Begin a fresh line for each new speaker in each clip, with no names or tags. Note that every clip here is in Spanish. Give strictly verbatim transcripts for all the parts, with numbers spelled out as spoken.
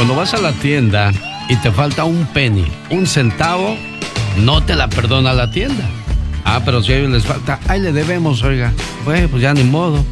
Cuando vas a la tienda y te falta un penny, un centavo, no te la perdona la tienda. Ah, pero si a ellos les falta, ahí le debemos, oiga. Pues, pues ya ni modo.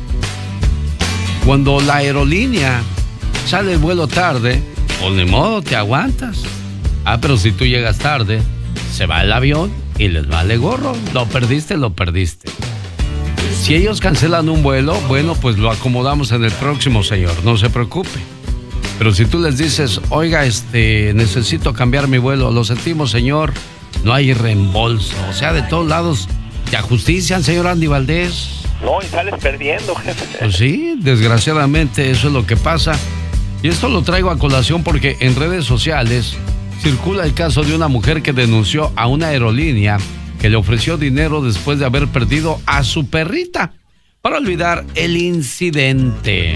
Cuando la aerolínea sale el vuelo tarde, pues ni modo, te aguantas. Ah, pero si tú llegas tarde, se va el avión y les vale gorro. Lo perdiste, lo perdiste. Si ellos cancelan un vuelo, bueno, pues lo acomodamos en el próximo, señor. No se preocupe. Pero si tú les dices, oiga, este, necesito cambiar mi vuelo, lo sentimos, señor, no hay reembolso. O sea, de todos lados te ajustician, señor Andy Valdés.
No, y sales perdiendo, jefe.
Pues sí, desgraciadamente eso es lo que pasa. Y esto lo traigo a colación porque en redes sociales circula el caso de una mujer que denunció a una aerolínea que le ofreció dinero después de haber perdido a su perrita para olvidar el incidente.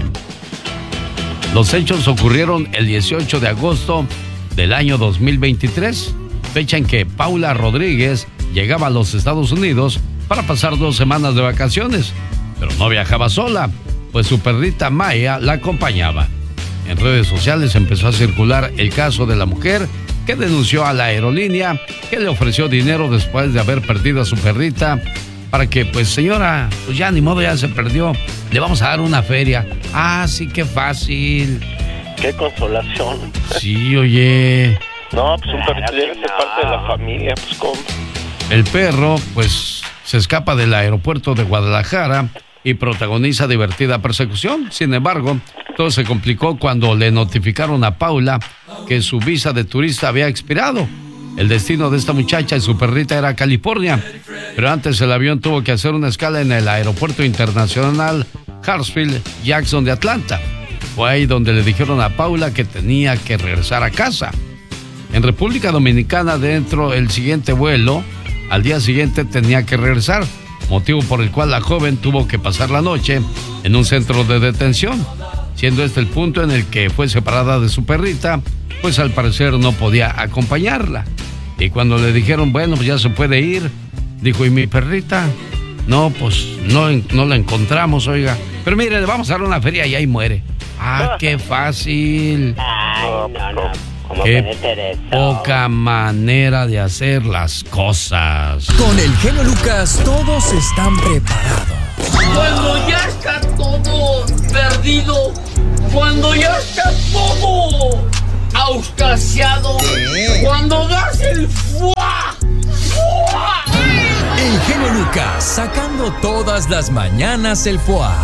Los hechos ocurrieron el dieciocho de agosto del año dos mil veintitrés, fecha en que Paula Rodríguez llegaba a los Estados Unidos para pasar dos semanas de vacaciones, pero no viajaba sola, pues su perrita Maya la acompañaba. En redes sociales empezó a circular el caso de la mujer que denunció a la aerolínea que le ofreció dinero después de haber perdido a su perrita para que, pues señora, pues ya ni modo, ya se perdió, le vamos a dar una feria. Ah, sí, qué fácil.
Qué consolación.
Sí, oye.
No, pues un perrito debe ser parte de la familia, pues cómo.
El perro, pues, se escapa del aeropuerto de Guadalajara y protagoniza divertida persecución. Sin embargo, todo se complicó cuando le notificaron a Paula que su visa de turista había expirado. El destino de esta muchacha y su perrita era California, pero antes el avión tuvo que hacer una escala en el aeropuerto internacional Hartsfield Jackson de Atlanta. Fue ahí donde le dijeron a Paula que tenía que regresar a casa. En República Dominicana, dentro del siguiente vuelo, al día siguiente tenía que regresar, motivo por el cual la joven tuvo que pasar la noche en un centro de detención, siendo este el punto en el que fue separada de su perrita, pues al parecer no podía acompañarla. Y cuando le dijeron, bueno, pues ya se puede ir, dijo, ¿y mi perrita? No, pues no, no la encontramos, oiga. Pero mire, le vamos a dar una feria y ahí muere. Ah, qué fácil.
Ay, no, no. ¿Cómo
qué
puede ser eso?
Poca manera de hacer las cosas.
Con el genio Lucas todos están preparados.
Cuando ya está todo perdido, cuando ya está todo auscasiado, cuando das el fuá, fuá.
El genio Lucas sacando todas las mañanas el fuá.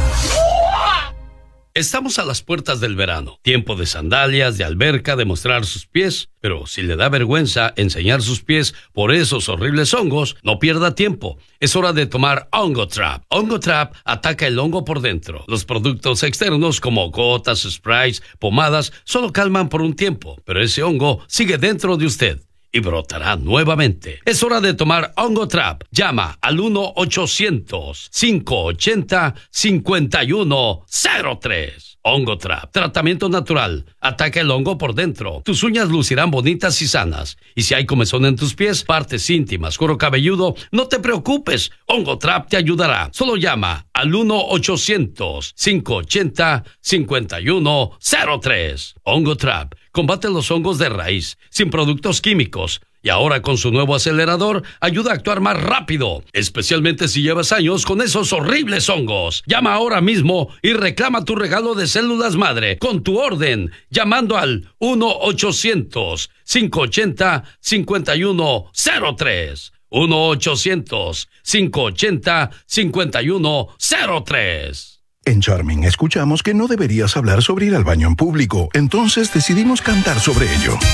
Estamos a las puertas del verano, tiempo de sandalias, de alberca, de mostrar sus pies, pero si le da vergüenza enseñar sus pies por esos horribles hongos, no pierda tiempo. Es hora de tomar Hongo Trap. Hongo Trap ataca el hongo por dentro. Los productos externos como gotas, sprays, pomadas, solo calman por un tiempo, pero ese hongo sigue dentro de usted y brotará nuevamente. Es hora de tomar Hongo Trap. Llama al uno ochocientos, cinco ochenta, cincuenta y uno cero tres. Hongo Trap, tratamiento natural. Ataca el hongo por dentro. Tus uñas lucirán bonitas y sanas. Y si hay comezón en tus pies, partes íntimas, cuero cabelludo, no te preocupes. Hongo Trap te ayudará. Solo llama al uno ochocientos, cinco ochenta, cincuenta y uno cero tres. Hongo Trap combate los hongos de raíz, sin productos químicos. Y ahora con su nuevo acelerador, ayuda a actuar más rápido, especialmente si llevas años con esos horribles hongos. Llama ahora mismo y reclama tu regalo de células madre con tu orden, llamando al uno ochocientos, cinco ochenta, cincuenta y uno cero tres. uno ochocientos, cinco ochenta, cincuenta y uno cero tres.
En Charming escuchamos que no deberías hablar sobre ir al baño en público, entonces decidimos cantar sobre ello.